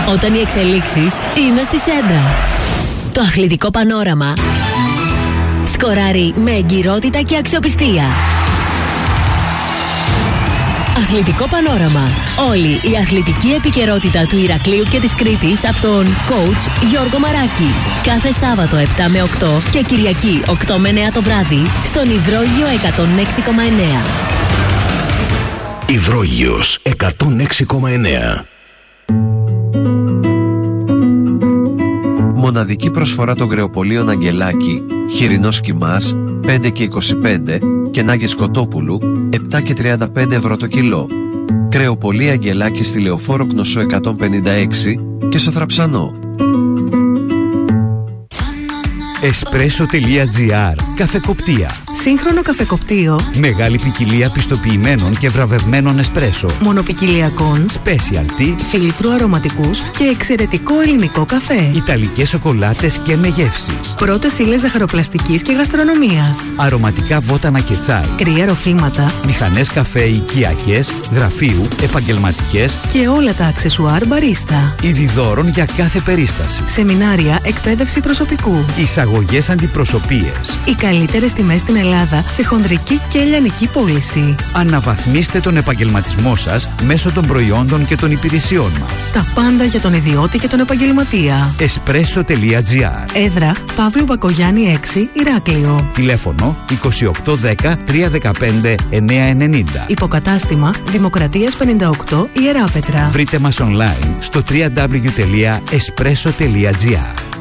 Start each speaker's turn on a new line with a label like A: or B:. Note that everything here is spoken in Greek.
A: Όταν οι εξελίξεις είναι στη σέντρα. Το αθλητικό πανόραμα σκοράρει με εγκυρότητα και αξιοπιστία. Αθλητικό πανόραμα. Όλη η αθλητική επικαιρότητα του Ηρακλείου και της Κρήτης από τον coach Γιώργο Μαράκη. Κάθε Σάββατο 7 με 8 και Κυριακή 8 με 9 το βράδυ στον Υδρόγειο 106,9.
B: Υδρόγειος 106,9.
C: Μοναδική προσφορά των κρεοπολίων Αγγελάκη, χοιρινός κιμάς 5 και 25 και νάγκες Κοτόπουλου 7 και 35 ευρώ το κιλό. Κρεοπολία Αγγελάκη στη Λεωφόρο Κνωσό 156 και στο Θραψανό.
D: Espresso.gr. Καφεκοπτία.
E: Σύγχρονο καφεκοπτίο.
D: Μεγάλη ποικιλία πιστοποιημένων και βραβευμένων εσπρέσο.
E: Μονοπικιλιακών.
D: Specialty.
E: Φίλτρου αρωματικούς και εξαιρετικό ελληνικό καφέ.
D: Ιταλικές σοκολάτες και με γεύσεις.
E: Πρώτες ύλες ζαχαροπλαστικής και γαστρονομίας.
D: Αρωματικά βότανα και τσάι.
E: Κρύα ροφήματα.
D: Μηχανές καφέ οικιακές, γραφείου, επαγγελματικές
E: και όλα τα αξεσουάρ μπαρίστα.
D: Είδη δώρων για κάθε περίσταση.
E: Σεμινάρια, εκπαίδευση προσωπικού.
D: Εισαγωγές αντιπροσωπείες.
E: Οι καλύτερες τιμές στην Ελλάδα σε χονδρική και λιανική πώληση.
D: Αναβαθμίστε τον επαγγελματισμό σας μέσω των προϊόντων και των υπηρεσιών μας.
E: Τα πάντα για τον ιδιώτη και τον επαγγελματία.
D: Espresso.gr.
E: Έδρα Παύλου Μπακογιάννη 6, Ηράκλειο.
D: Τηλέφωνο 2810 315 990.
E: Υποκατάστημα Δημοκρατίας 58, Ιεράπετρα.
D: Βρείτε μας online στο www.espresso.gr.